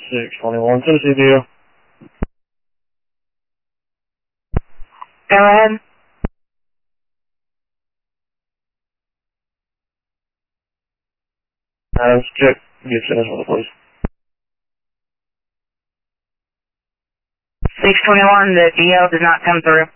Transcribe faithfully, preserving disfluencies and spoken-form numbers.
six twenty-one, Tennessee deal. Go ahead. Adams, check. Get Tennessee, please. six twenty-one, the D L did not come through.